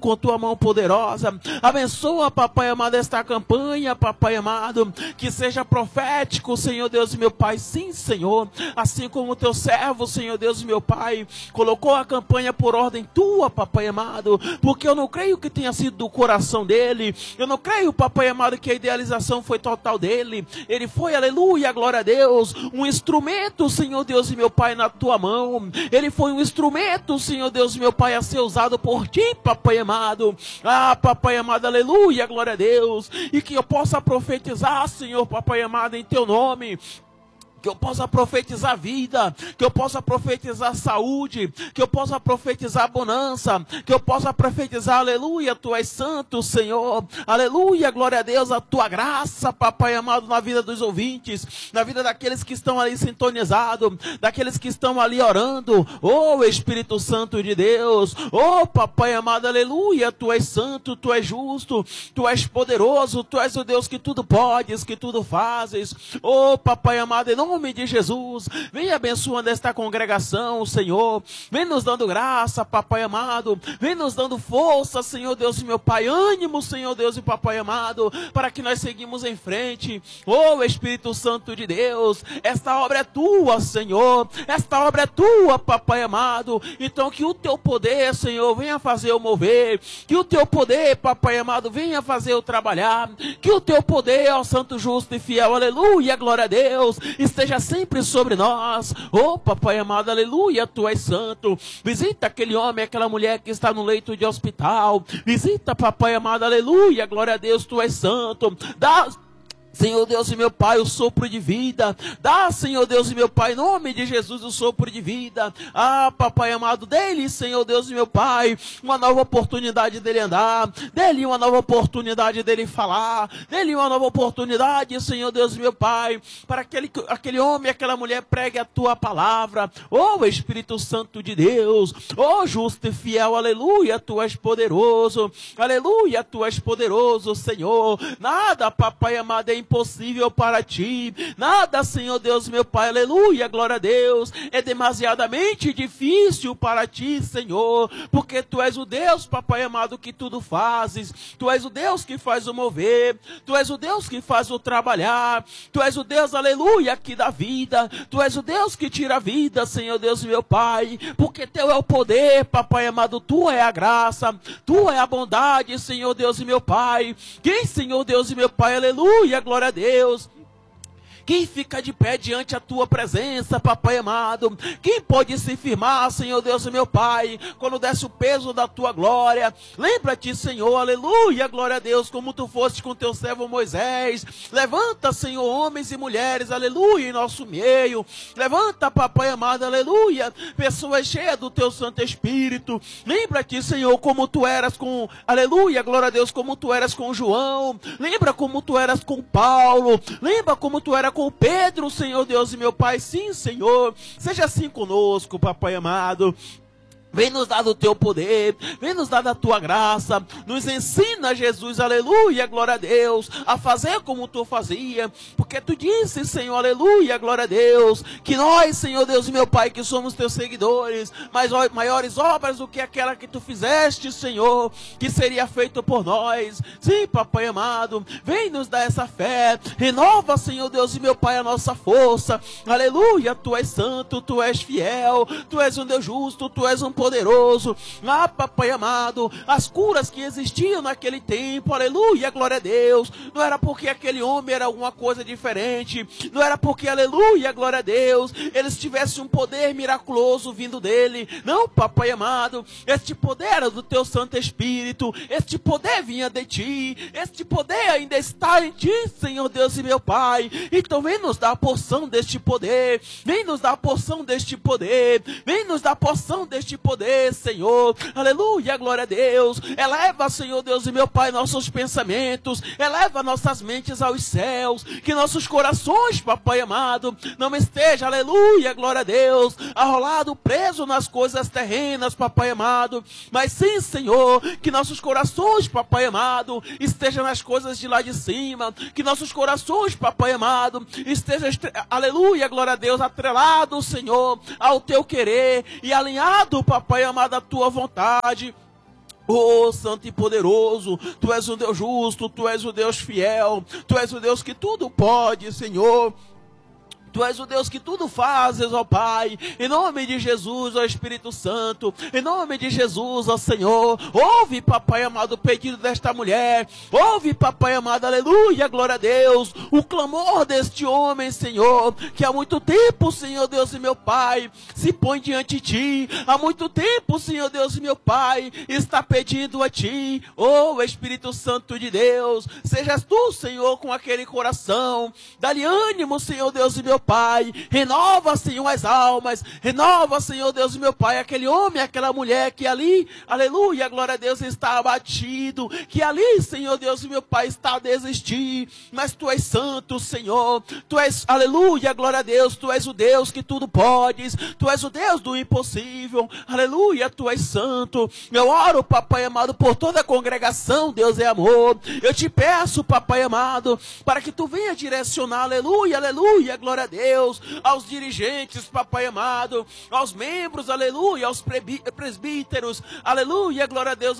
com tua mão poderosa. Abençoa, papai amado, esta campanha, papai amado, que seja profético, Senhor Deus e meu Pai. Sim, Senhor, assim como o teu servo, Senhor Deus e meu Pai, colocou a campanha por ordem tua, papai amado, porque eu não creio que tenha sido do coração dele, eu não creio, papai amado, que a idealização foi total dele. Ele foi, aleluia, glória a Deus, um instrumento, Senhor Deus e meu Pai, na tua mão. Ele foi um instrumento, Senhor Deus e meu Pai, a ser usado por ti, papai amado. Ah, papai amado, aleluia, glória a Deus. E que eu possa profetizar, Senhor, papai amado, em teu nome. Que eu possa profetizar vida, que eu possa profetizar saúde, que eu possa profetizar bonança, que eu possa profetizar, aleluia, tu és santo, Senhor, aleluia, glória a Deus, a tua graça, papai amado, na vida dos ouvintes, na vida daqueles que estão ali sintonizados, daqueles que estão ali orando. Oh, Espírito Santo de Deus, oh, papai amado, aleluia, tu és santo, tu és justo, tu és poderoso, tu és o Deus que tudo podes, que tudo fazes. Oh, papai amado, em nome de Jesus, vem abençoando esta congregação, Senhor, vem nos dando graça, papai amado, vem nos dando força, Senhor Deus e meu Pai, ânimo, Senhor Deus e papai amado, para que nós seguimos em frente. Oh, Espírito Santo de Deus, esta obra é tua, Senhor, esta obra é tua, papai amado, então que o teu poder, Senhor, venha fazer eu mover, que o teu poder, papai amado, venha fazer eu trabalhar, que o teu poder, ó Santo, justo e fiel, aleluia, glória a Deus, esteja sempre sobre nós. Oh, papai amado, aleluia, tu és santo. Visita aquele homem, aquela mulher que está no leito de hospital. Visita, papai amado, aleluia, glória a Deus, tu és santo. Dá, Senhor Deus e meu Pai, o sopro de vida. Dá, Senhor Deus e meu Pai, em nome de Jesus, o sopro de vida. Ah, papai amado, dê-lhe, Senhor Deus e meu Pai, uma nova oportunidade dele andar. Dê-lhe uma nova oportunidade dele falar. Dê-lhe uma nova oportunidade, Senhor Deus e meu Pai, para aquele homem, aquela mulher pregue a tua palavra. Oh, Espírito Santo de Deus. Oh, justo e fiel, aleluia, tu és poderoso. Aleluia, tu és poderoso, Senhor. Nada, papai amado, é impossível para ti. Nada, Senhor Deus, meu Pai, aleluia, glória a Deus, é demasiadamente difícil para ti, Senhor, porque tu és o Deus, papai amado, que tudo fazes. Tu és o Deus que faz o mover, tu és o Deus que faz o trabalhar, tu és o Deus, aleluia, que dá vida, tu és o Deus que tira a vida, Senhor Deus, meu Pai, porque teu é o poder, papai amado, tu é a graça, tu é a bondade, Senhor Deus e meu Pai. Quem, Senhor Deus e meu Pai, aleluia, glória a Deus, quem fica de pé diante a tua presença, papai amado? Quem pode se firmar, Senhor Deus e meu Pai, quando desce o peso da tua glória? Lembra-te, Senhor, aleluia, glória a Deus, como tu foste com teu servo Moisés. Levanta, Senhor, homens e mulheres, aleluia, em nosso meio. Levanta, papai amado, aleluia, pessoas cheias do teu Santo Espírito. Lembra-te, Senhor, como tu eras com, aleluia, glória a Deus, como tu eras com João. Lembra como tu eras com Paulo. Lembra como tu eras com Pedro, Senhor Deus e meu Pai. Sim, Senhor, seja assim conosco, papai amado. Vem nos dar do teu poder, vem nos dar da tua graça, nos ensina, Jesus, aleluia, glória a Deus, a fazer como tu fazia, porque tu disse, Senhor, aleluia, glória a Deus, que nós, Senhor Deus e meu Pai, que somos teus seguidores, mas maiores obras do que aquela que tu fizeste, Senhor, que seria feito por nós. Sim, papai amado, vem nos dar essa fé, renova, Senhor Deus e meu Pai, a nossa força, aleluia, tu és santo, tu és fiel, tu és um Deus justo, tu és um poderoso. Ah, papai amado, as curas que existiam naquele tempo, aleluia, glória a Deus, não era porque aquele homem era alguma coisa diferente, não era porque, aleluia, glória a Deus, eles tivessem um poder miraculoso vindo dele. Não, papai amado, este poder era do teu Santo Espírito, este poder vinha de ti, este poder ainda está em ti, Senhor Deus e meu Pai. Então vem nos dar a porção deste poder, vem nos dar a porção deste poder, vem nos dar a porção deste poder, Senhor, aleluia, glória a Deus. Eleva, Senhor Deus e meu Pai, nossos pensamentos, eleva nossas mentes aos céus, que nossos corações, papai amado, não esteja, aleluia, glória a Deus, arrolado, preso nas coisas terrenas, papai amado, mas sim, Senhor, que nossos corações, papai amado, estejam nas coisas de lá de cima, que nossos corações, papai amado, estejam, aleluia, glória a Deus, atrelado, Senhor, ao teu querer e alinhado, papai amado, à tua vontade. Oh, santo e poderoso, tu és o Deus justo, tu és o Deus fiel, tu és o Deus que tudo pode, Senhor. Tu és o Deus que tudo fazes, ó Pai, em nome de Jesus, ó Espírito Santo, em nome de Jesus, ó Senhor, ouve, papai amado, o pedido desta mulher, ouve, papai amado, aleluia, glória a Deus, o clamor deste homem, Senhor, que há muito tempo, Senhor Deus e meu Pai, se põe diante de Ti, há muito tempo, Senhor Deus e meu Pai, está pedindo a Ti, ó Espírito Santo de Deus, sejas Tu, Senhor, com aquele coração, dá-lhe ânimo, Senhor Deus e meu Pai, renova, Senhor, as almas, renova, Senhor Deus e meu Pai, aquele homem, aquela mulher que ali, aleluia, glória a Deus, está abatido, que ali, Senhor Deus e meu Pai, está a desistir, mas Tu és santo, Senhor, Tu és, aleluia, glória a Deus, Tu és o Deus que tudo podes, Tu és o Deus do impossível, aleluia, Tu és santo. Eu oro, papai amado, por toda a congregação, Deus é amor, eu te peço, papai amado, para que Tu venha direcionar, aleluia, aleluia, glória a Deus, aos dirigentes, papai amado, aos membros, aleluia, aos presbíteros, aleluia, glória a Deus,